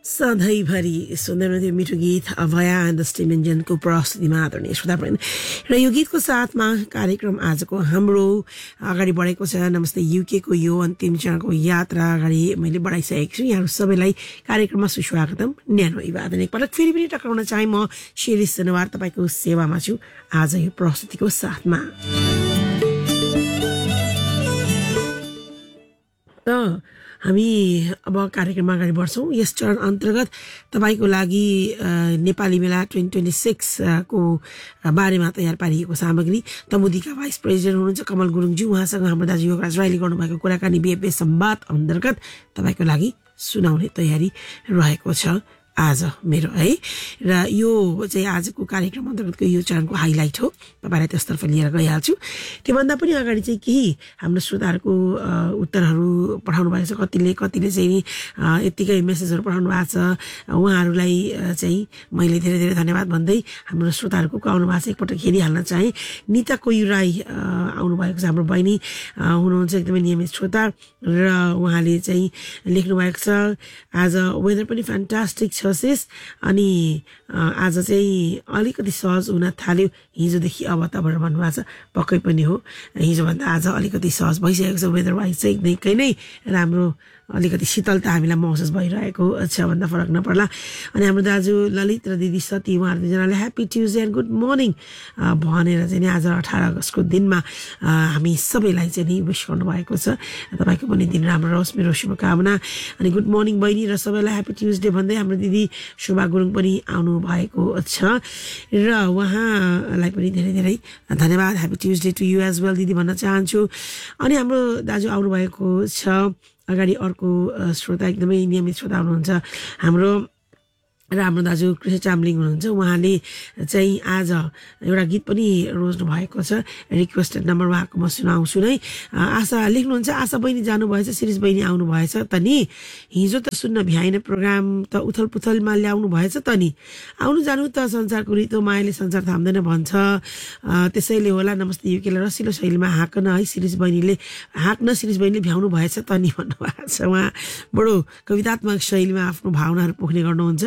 सधैँभरि सुन्दर मिठो गीत अभया एन्ड द स्टिम इन्जिनको प्रस्तुतिमा आदरणीय श्रोतावृन्द र यो गीतको साथमा कार्यक्रम आजको हाम्रो अगाडि बढेको छ। नमस्ते युकेको यो अन्तिम चरणको यात्रा अगाडि मैले बढाइसकेको छु। यहाँहरू सबैलाई कार्यक्रममा सुस्वागतम। न्यानो अभिवादन एकपटक फेरि पनि टक्राउन चाहे म शिरिष सुनवार तपाईँको सेवामा छु आज यो प्रस्तुतिको साथमा। हामी अब कार्यक्रममा अगाडि बढ्छौँ। यस चरण अन्तर्गत तपाईँको लागि नेपाली मेला 2026 को बारेमा तयार पारिएको सामग्री तमुदीका भाइस प्रेसिडेन्ट हुनुहुन्छ कमल गुरुङज्यू, उहाँसँग हाम्रो दाजु योगराज राईले गर्नुभएको कुराकानी बिएफए संवाद अन्तर्गत तपाईँको लागि सुनाउने तयारी रहेको छ आज मेरो है। र यो चाहिँ आजको कार्यक्रम अन्तर्गतको यो चरणको हाइलाइट हो, तपाईँलाई त्यसतर्फ लिएर गइहाल्छु। त्योभन्दा पनि अगाडि चाहिँ केही हाम्रो श्रोताहरूको उत्तरहरू पठाउनु भएको छ। कतिले चाहिँ यत्तिकै मेसेजहरू पठाउनु भएको छ। उहाँहरूलाई चाहिँ मैले धेरै धेरै धन्यवाद भन्दै हाम्रो श्रोताहरूको आउनु भएको छ एकपटक हेरिहाल्न चाहेँ। निता कोयुराई आउनुभएको छ, हाम्रो बहिनी हुनुहुन्छ एकदमै नियमित श्रोता र उहाँले चाहिँ लेख्नु भएको छ आज वेदर पनि फ्यान्टास्टिक छ सिस, अनि आज चाहिँ अलिकति सहज हुन थाल्यो हिजोदेखि अब तपाईँहरू भन्नुभएको छ। पक्कै पनि हो, हिजोभन्दा आज अलिकति सहज भइसकेको छ। वेदर वाइज चाहिँ निकै नै राम्रो अलिकति शीतलता हामीलाई महसुस भइरहेको छ भन्दा फरक नपर्ला। अनि हाम्रो दाजु ललित र दिदी सती उहाँहरू दुईजनाले happy Tuesday and good morning भनेर चाहिँ नि आज 18 अगस्तको दिनमा हामी सबैलाई चाहिँ नि विश गर्नुभएको छ। तपाईँको पनि दिन राम्रो रहोस्, मेरो शुभकामना। अनि गुड मर्निङ बहिनी र सबैलाई ह्याप्पी ट्युजडे भन्दै हाम्रो दिदी शोभा गुरुङ पनि आउनु भएको छ र उहाँलाई पनि धेरै धेरै धन्यवाद। Happy Tuesday to you as well दिदी भन्न चाहन्छु। अनि हाम्रो दाजु आउनुभएको छ अगाडि अर्को श्रोता, एकदमै नियमित श्रोता हुनुहुन्छ हाम्रो दाजु कृष्ण चामलिङ हुनुहुन्छ। उहाँले चाहिँ आज एउटा गीत पनि रोज्नु भएको छ, रिक्वेस्टेड नम्बर उहाँको म सुनाउँछु नै। आशा लेख्नुहुन्छ, आशा बहिनी जानुभएछ, शिरिष बहिनी आउनु भएछ त नि, हिजो त सुन्न भ्याएन प्रोग्राम त उथल पुथलमा ल्याउनु भएछ त नि, आउनु जानु त संसारको रितो मायाले संसार थाम्दैन भन्छ, त्यसैले होला नमस्ते युकेलाई रसिलो शैलीमा हाक्न शिरिष बहिनीले भ्याउनु भएछ त नि भन्नुभएको छ। उहाँ बडो कवितात्मक शैलीमा आफ्नो भावनाहरू पोख्ने गर्नुहुन्छ।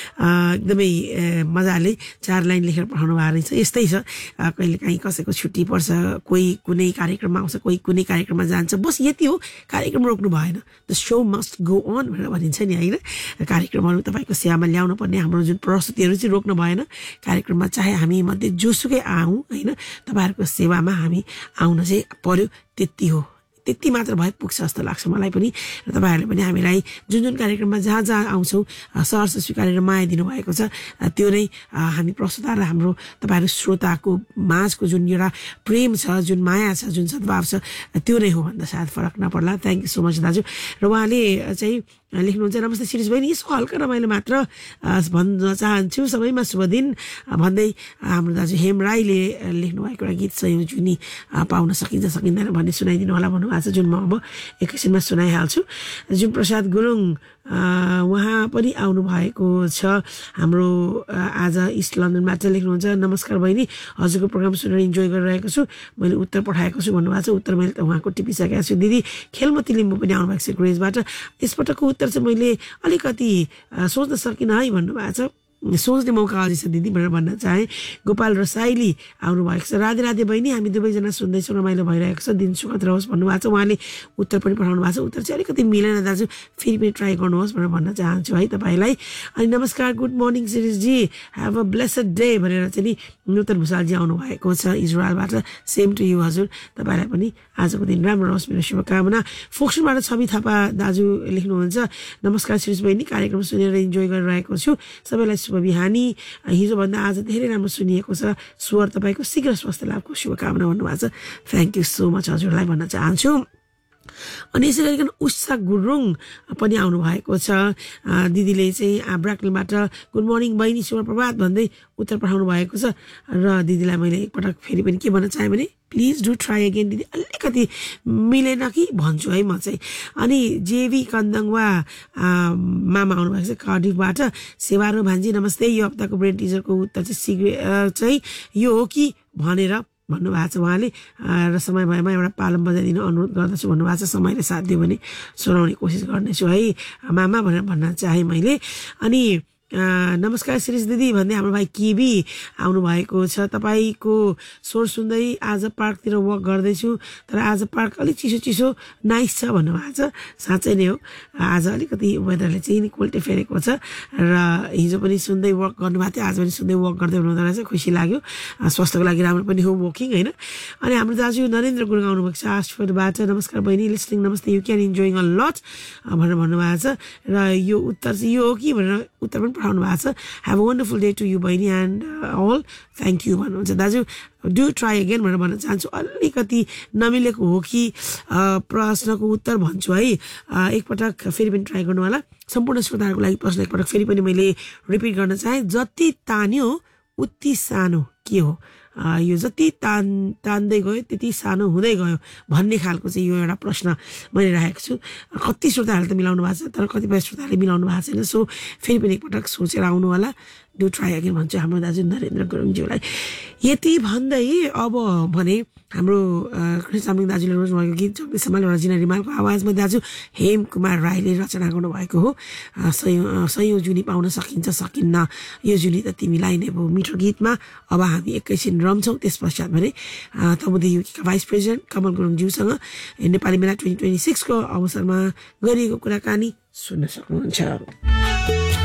एकदमै मजाले 4 लाइन लेखेर पठाउनु भएको रहेछ। यस्तै छ, कहिले काहीँ कसैको छुट्टी पर्छ, कोही कुनै कार्यक्रममा आउँछ, कोही कुनै कार्यक्रममा जान्छ, बस यति हो, कार्यक्रम रोक्नु भएन। The so must go on भनेर भनिन्छ नि होइन। कार्यक्रमहरू तपाईँको सेवामा ल्याउनु पर्ने हाम्रो जुन प्रस्तुतिहरू चाहिँ रोक्नु भएन। कार्यक्रममा चाहे हामी मध्ये जोसुकै आउँ होइन, तपाईँहरूको सेवामा हामी आउन चाहिँ पर्यो, त्यति हो, त्यति मात्र भए पुग्छ जस्तो लाग्छ मलाई पनि। र तपाईँहरूले पनि हामीलाई जुन कार्यक्रममा जहाँ आउँछौँ सहर्ष स्वीकारेर माया दिनुभएको छ, त्यो नै हामी प्रस्तुता र हाम्रो तपाईँहरू श्रोताको माझको जुन एउटा प्रेम छ, जुन माया छ, जुन सद्भाव छ, त्यो नै हो भन्दा सायद फरक नपर्ला। थ्याङ्क यू सो मच दाजु। र उहाँले चाहिँ लेख्नुहुन्छ, नमस्ते शिरिष बहिनी, यसो हल्का रमाइलो मात्र भन्न चाहन्छु, सबैमा शुभ दिन भन्दै हाम्रो दाजु हेम राईले लेख्नु भएको एउटा गीत छ, यो जुनी पाउन सकिन्छ सकिँदैन भन्ने सुनाइदिनु होला भन्नुभएको छ, जुन म अब एकैछिनमा सुनाइहाल्छु। जुन प्रसाद गुरुङ उहाँ पनि आउनु भएको छ हाम्रो आज इस्ट लन्डनबाट लेख्नुहुन्छ, नमस्कार बहिनी, हजुरको प्रोग्राम सुनेर इन्जोय गरिरहेको छु, मैले उत्तर पठाएको छु भन्नुभएको छ। उत्तर मैले त उहाँको टिपिसकेको छु। दिदी खेलमती लिम्बू पनि आउनुभएको छ ग्रेजबाट, यसपटकको उत्तर चाहिँ मैले अलिकति सोच्न सकिनँ है भन्नुभएको छ। सोच्ने मौका अझै छ दिदी भनेर भन्न चाहे। गोपाल रसाइली आउनुभएको छ, राधे राधे बहिनी, हामी दुवैजना सुन्दैछौँ, रमाइलो भइरहेको छ, दिन सुखद रहोस् भन्नुभएको छ। उहाँले उत्तर पनि पठाउनु भएको छ। उत्तर चाहिँ अलिकति मिलेन दाजु, फेरि पनि ट्राई गर्नुहोस् भनेर भन्न चाहन्छु है तपाईँलाई। अनि नमस्कार, good morning शिरिषजी, have a blessed day भनेर चाहिँ नि नूतन भुषालजी आउनुभएको छ इजरायलबाट। सेम टु यु हजुर, तपाईँलाई पनि आजको दिन राम्रो रहोस्, मेरो शुभकामना। फोक्सनबाट छवि थापा दाजु लेख्नुहुन्छ, नमस्कार शिरिष बहिनी, कार्यक्रम सुनेर इन्जोय गरिरहेको छु, सबैलाई शुभ बिहानी। हिजोभन्दा आज धेरै राम्रो सुनिएको छ, स्वर तपाईँको शीघ्र स्वास्थ्य लाभको शुभकामना भन्नुभएको छ। थ्याङ्क यू सो मच हजुरलाई भन्न चाहन्छु। अनि यसै गरिकन उषा गुरुङ पनि आउनु भएको छ। दिदीले चाहिँ ब्राकलिनबाट गुड मर्निङ बहिनी, शुभ प्रभात भन्दै उत्तर पठाउनु भएको छ। र दिदीलाई मैले एकपटक फेरि पनि के भन्न चाहेँ भने प्लिज डु ट्राई अगेन दिदी, अलिकति मिलेन कि भन्छु है म चाहिँ। अनि जेवी कन्दङवा मामा आउनुभएको छ कार्डिफबाट, सेवारो भान्जी नमस्ते, यो हप्ताको ब्रेन टिजरको उत्तर चाहिँ यो हो कि भनेर भन्नुभएको छ उहाँले र समय भएमा एउटा पालम बजाइदिन अनुरोध गर्दछु भन्नुभएको छ समयले साथ दियो भने सुनाउने कोसिस गर्नेछु है मामा भनेर भन्न चाहे मैले अनि नमस्कार शिरीष दिदी भन्दै हाम्रो भाइ केबी आउनु भएको छ तपाईको स्वर सुन्दै आज पार्कतिर वक गर्दैछु तर आज पार्क अलिक चिसो चिसो नाइस छ भन्नुभएको छ साँच्चै नै हो आज अलिकति वेदरले चाहिँ नि कोल्टे फेरेको छ र हिजो पनि सुन्दै वक गर्नुभएको थियो आज पनि सुन्दै वक गर्दै हुनुहुँदो रहेछ खुसी लाग्यो स्वास्थ्यको लागि राम्रो पनि हो वकिङ होइन अनि हाम्रो दाजु नरेन्द्र गुरुङ आउनुभएको छ आशफोर्डबाट नमस्कार बहिनी लिसनिङ नमस्ते you can enjoying a lot भनेर भन्नुभएको छ र यो उत्तर चाहिँ यो हो कि भनेर उत्तर पनि पठाउनु भएको छ have a wonderful day to you बहिनी एन्ड अल थ्याङ्क यू भन्नुहुन्छ दाजु डु ट्राई अगेन भनेर भन्न चाहन्छु अलिकति नमिलेको हो कि प्रश्नको उत्तर भन्छु है एकपटक फेरि पनि ट्राई गर्नु होला सम्पूर्ण श्रोताहरूको लागि प्रश्न एकपटक फेरि पनि मैले रिपिट गर्न चाहे जति तान्यो उति सानो के हो यो जति तान्दै गयो त्यति सानो हुँदै गयो भन्ने खालको चाहिँ यो एउटा प्रश्न मैले राखेको छु कति श्रोताहरूले त मिलाउनु भएको छ तर कतिपय श्रोताहरूले मिलाउनु भएको छैन सो फेरि पनि एकपटक सोचेर आउनु होला डु ट्राई अगेन भन्छु हाम्रो दाजु नरेन्द्र गुरुङज्यूलाई यति भन्दै अब भने हाम्रो कृष्ण चामलिङ दाजुले रोज्नुभएको गीत जगदीश समाल र रजिना रिमालको आवाजमा दाजु हेम कुमार राईले रचना गर्नुभएको हो सयौं जुनी पाउन सकिन्छ सकिन्न यो जुनी त तिमीलाई नै भयो मिठो गीतमा अब हामी एकैछिन रम्छौँ त्यस पश्चात भने तमुदी युकेका भाइस प्रेसिडेन्ट कमल गुरुङज्यूसँग नेपाली मेला 2026 को अवसरमा गरिएको कुराकानी सुन्न सक्नुहुन्छ